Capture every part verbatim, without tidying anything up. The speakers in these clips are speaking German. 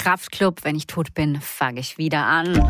Kraftclub. Wenn ich tot bin, fange ich wieder an.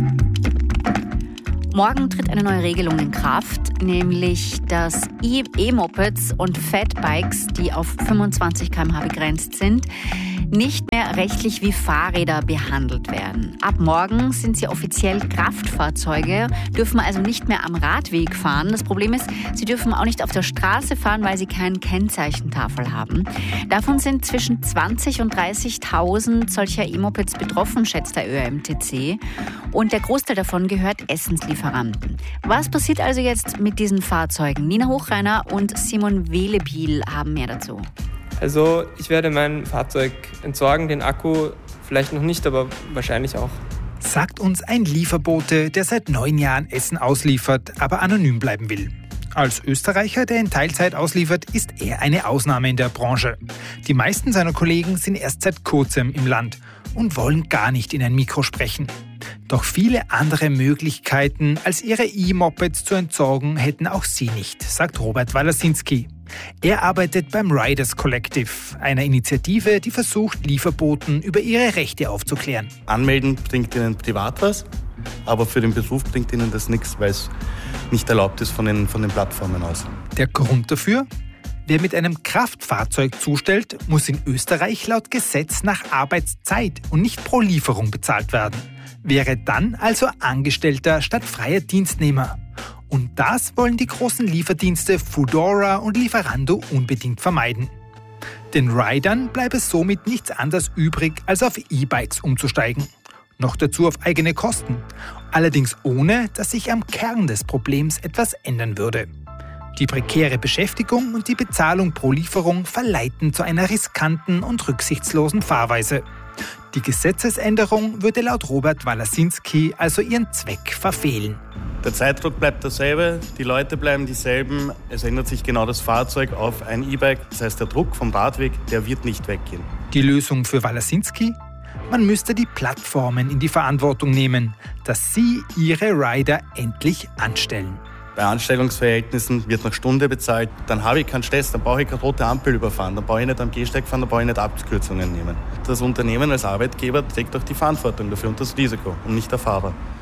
Morgen tritt eine neue Regelung in Kraft, nämlich dass E-Mopeds und Fatbikes, die auf fünfundzwanzig Kilometer pro Stunde begrenzt sind, nicht mehr rechtlich wie Fahrräder behandelt werden. Ab morgen sind sie offiziell Kraftfahrzeuge, dürfen also nicht mehr am Radweg fahren. Das Problem ist, sie dürfen auch nicht auf der Straße fahren, weil sie keine Kennzeichentafel haben. Davon sind zwischen zwanzig und dreißigtausend solcher E-Mopeds betroffen, schätzt der Ö R M T C. Und der Großteil davon gehört Essenslieferanten. Was passiert also jetzt mit diesen Fahrzeugen? Nina Hochreiner und Simon Welebiel haben mehr dazu. Also ich werde mein Fahrzeug entsorgen, den Akku vielleicht noch nicht, aber wahrscheinlich auch. Sagt uns ein Lieferbote, der seit neun Jahren Essen ausliefert, aber anonym bleiben will. Als Österreicher, der in Teilzeit ausliefert, ist er eine Ausnahme in der Branche. Die meisten seiner Kollegen sind erst seit kurzem im Land und wollen gar nicht in ein Mikro sprechen. Doch viele andere Möglichkeiten, als ihre E-Mopeds zu entsorgen, hätten auch sie nicht, sagt Robert Walasinski. Er arbeitet beim Riders Collective, einer Initiative, die versucht, Lieferboten über ihre Rechte aufzuklären. Anmelden bringt ihnen privat was, aber für den Beruf bringt ihnen das nichts, weil es nicht erlaubt ist von den, von den Plattformen aus. Der Grund dafür? Wer mit einem Kraftfahrzeug zustellt, muss in Österreich laut Gesetz nach Arbeitszeit und nicht pro Lieferung bezahlt werden. Wäre dann also Angestellter statt freier Dienstnehmer. Und das wollen die großen Lieferdienste Foodora und Lieferando unbedingt vermeiden. Den Ridern bleibe somit nichts anderes übrig, als auf E-Bikes umzusteigen. Noch dazu auf eigene Kosten. Allerdings ohne, dass sich am Kern des Problems etwas ändern würde. Die prekäre Beschäftigung und die Bezahlung pro Lieferung verleiten zu einer riskanten und rücksichtslosen Fahrweise. Die Gesetzesänderung würde laut Robert Walasinski also ihren Zweck verfehlen. Der Zeitdruck bleibt derselbe, die Leute bleiben dieselben, es ändert sich genau das Fahrzeug auf ein E-Bike. Das heißt, der Druck vom Radweg, der wird nicht weggehen. Die Lösung für Walasinski? Man müsste die Plattformen in die Verantwortung nehmen, dass sie ihre Rider endlich anstellen. Bei Anstellungsverhältnissen wird nach Stunde bezahlt, dann habe ich keinen Stress, dann brauche ich keine rote Ampel überfahren, dann brauche ich nicht am Gehsteig fahren, dann brauche ich nicht Abkürzungen nehmen. Das Unternehmen als Arbeitgeber trägt auch die Verantwortung dafür und das Risiko und nicht der Fahrer.